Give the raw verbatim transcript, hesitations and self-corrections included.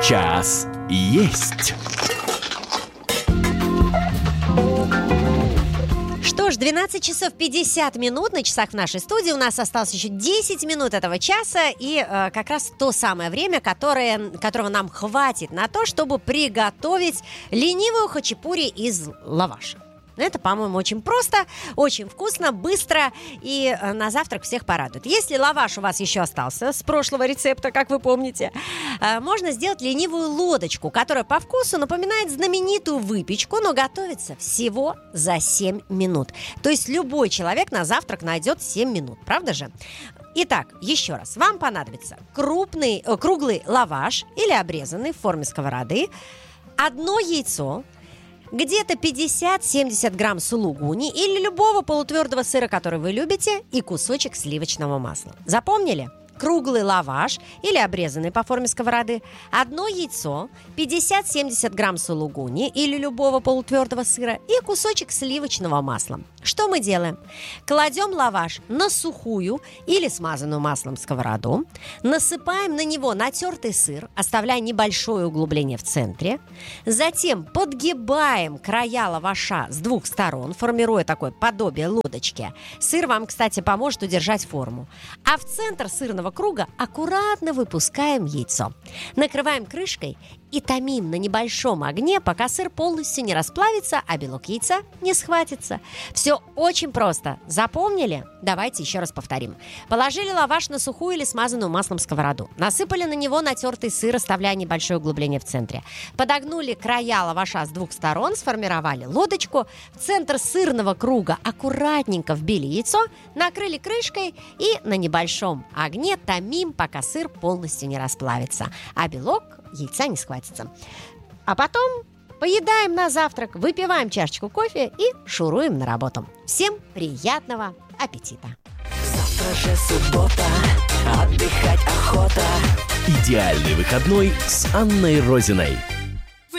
Час есть. Что ж, двенадцать часов пятьдесят минут на часах в нашей студии. У нас осталось еще десять минут этого часа. И э, как раз то самое время, которое, которого нам хватит на то, чтобы приготовить ленивую хачапури из лаваша. Это, по-моему, очень просто, очень вкусно, быстро и э, на завтрак всех порадует. Если лаваш у вас еще остался с прошлого рецепта, как вы помните, э, можно сделать ленивую лодочку, которая по вкусу напоминает знаменитую выпечку, но готовится всего за семь минут. То есть любой человек на завтрак найдет семь минут, правда же? Итак, еще раз, вам понадобится крупный, э, круглый лаваш или обрезанный в форме сковороды, одно яйцо, где-то пятьдесят-семьдесят грамм сулугуни или любого полутвердого сыра, который вы любите, и кусочек сливочного масла. Запомнили? Круглый лаваш или обрезанный по форме сковороды, одно яйцо, пятьдесят-семьдесят грамм сулугуни или любого полутвердого сыра и кусочек сливочного масла. Что мы делаем? Кладем лаваш на сухую или смазанную маслом сковороду, насыпаем на него натертый сыр, оставляя небольшое углубление в центре, затем подгибаем края лаваша с двух сторон, формируя такое подобие лодочки. Сыр вам, кстати, поможет удержать форму. А в центр сырного круга аккуратно выпускаем яйцо. Накрываем крышкой и томим на небольшом огне, пока сыр полностью не расплавится, а белок яйца не схватится. Все очень просто. Запомнили? Давайте еще раз повторим. Положили лаваш на сухую или смазанную маслом сковороду. Насыпали на него натертый сыр, оставляя небольшое углубление в центре. Подогнули края лаваша с двух сторон, сформировали лодочку. В центр сырного круга аккуратненько вбили яйцо, накрыли крышкой и на небольшом огне томим, пока сыр полностью не расплавится, а белок яйца не схватится. А потом поедаем на завтрак, выпиваем чашечку кофе и шуруем на работу. Всем приятного аппетита! Завтра же суббота, отдыхать охота. Идеальный выходной с Анной Розиной.